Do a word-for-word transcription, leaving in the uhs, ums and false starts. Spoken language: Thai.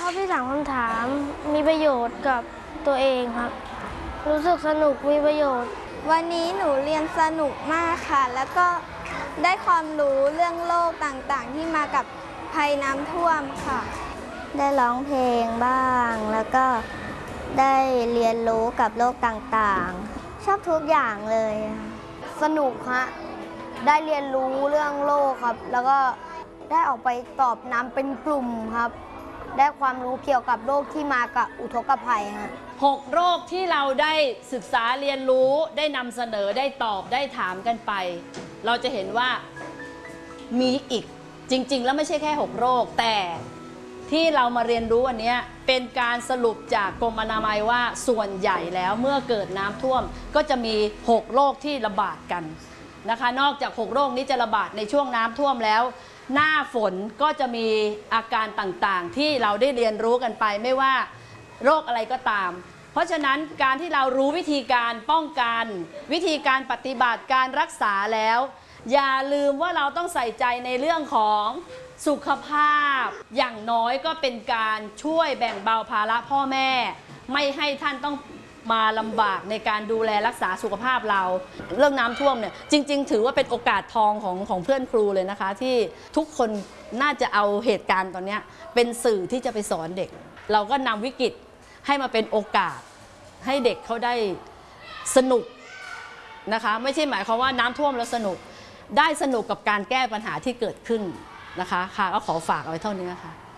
อบที่ถามคำถามมีประโยชน์กับตัวเองครับรู้สึกสนุกมีประโยชน์วันนี้หนูเรียนสนุกมากค่ะแล้วก็ได้ความรู้เรื่องโลกต่างๆที่มากับภัยน้ำท่วมค่ะได้ร้องเพลงบ้างแล้วก็ได้เรียนรู้กับโลกต่างๆชอบทุกอย่างเลยสนุกฮะได้เรียนรู้เรื่องโลกครับแล้วก็ได้ออกไปตอบน้ำเป็นกลุ่มครับได้ความรู้เกี่ยวกับโรคที่มากับอุทกภัยฮะหกโรคที่เราได้ศึกษาเรียนรู้ได้นำเสนอได้ตอบได้ถามกันไปเราจะเห็นว่ามีอีกจริงๆแล้วไม่ใช่แค่หกโรคแต่ที่เรามาเรียนรู้วันนี้เป็นการสรุปจากกรมอนามัยว่าส่วนใหญ่แล้วเมื่อเกิดน้ำท่วมก็จะมีหกโรคที่ระบาดกันนะคะนอกจากหกโรคนี้จะระบาดในช่วงน้ำท่วมแล้วหน้าฝนก็จะมีอาการต่างๆที่เราได้เรียนรู้กันไปไม่ว่าโรคอะไรก็ตามเพราะฉะนั้นการที่เรารู้วิธีการป้องกันวิธีการปฏิบัติการรักษาแล้วอย่าลืมว่าเราต้องใส่ใจในเรื่องของสุขภาพอย่างน้อยก็เป็นการช่วยแบ่งเบาภาระพ่อแม่ไม่ให้ท่านต้องมาลำบากในการดูแลรักษาสุขภาพเราเรื่องน้ำท่วมเนี่ยจริงๆถือว่าเป็นโอกาสทองของของเพื่อนครูเลยนะคะที่ทุกคนน่าจะเอาเหตุการณ์ตอนนี้เป็นสื่อที่จะไปสอนเด็กเราก็นำวิกฤตให้มาเป็นโอกาสให้เด็กเขาได้สนุกนะคะไม่ใช่หมายความว่าน้ำท่วมแล้วสนุกได้สนุกกับการแก้ปัญหาที่เกิดขึ้นนะคะค่ะก็ขอฝากเอาไว้เท่านี้ค่ะ